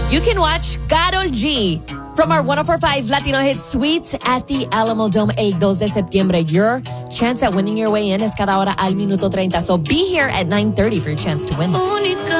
You can watch Karol G from our 104.5 Latino Hit Suite at the Alamo Dome el 2 de septiembre. Your chance at winning your way in es cada hora al minuto 30. So be here at 9:30 for your chance to win.